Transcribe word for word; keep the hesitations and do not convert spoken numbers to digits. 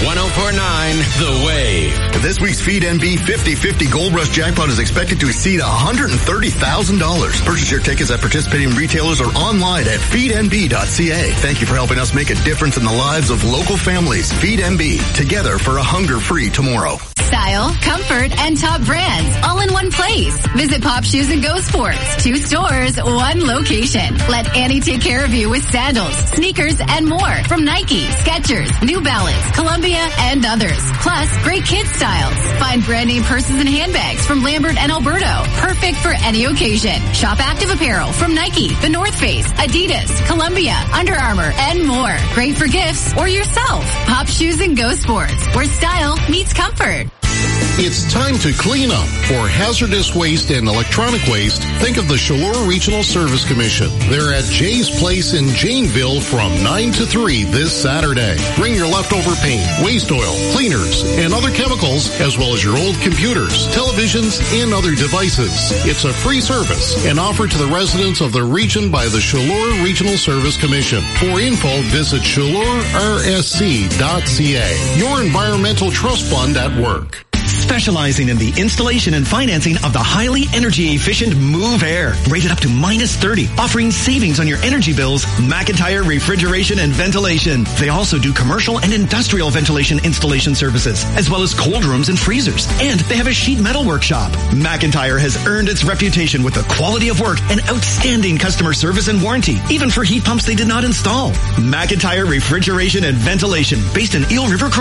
one oh four point nine The Wave. This week's Feed N B fifty fifty Gold Rush jackpot is expected to exceed one hundred thirty thousand dollars. Purchase your tickets at participating retailers or online at feed n b dot c a. Thank you for helping us make a difference in the lives of local families. Feed N B, together for a hunger-free tomorrow. Style, comfort, and top brands all in one place. Visit Pop Shoes and Go Sports. Two stores, one location. Let Annie take care of you with sandals, sneakers, and more from Nike, Skechers, New Balance, Columbia, and others. Plus, great kids styles. Find brand name purses and handbags from Lambert and Alberto. Perfect for any occasion. Shop active apparel from Nike, The North Face, Adidas, Columbia, Under Armour, and more. Great for gifts or yourself. Pop Shoes and Go Sports, where style meets comfort. It's time to clean up. For hazardous waste and electronic waste, think of the Chaleur Regional Service Commission. They're at Jay's Place in Janeville from nine to three this Saturday. Bring your leftover paint, waste oil, cleaners, and other chemicals, as well as your old computers, televisions, and other devices. It's a free service and offered to the residents of the region by the Chaleur Regional Service Commission. For info, visit chaleur r s c dot c a. Your environmental trust fund at work. Specializing in the installation and financing of the highly energy efficient Move Air. Rated up to minus thirty, offering savings on your energy bills. McIntyre Refrigeration and Ventilation. They also do commercial and industrial ventilation installation services, as well as cold rooms and freezers. And they have a sheet metal workshop. McIntyre has earned its reputation with the quality of work and outstanding customer service and warranty, even for heat pumps they did not install. McIntyre Refrigeration and Ventilation, based in Eel River Crossing.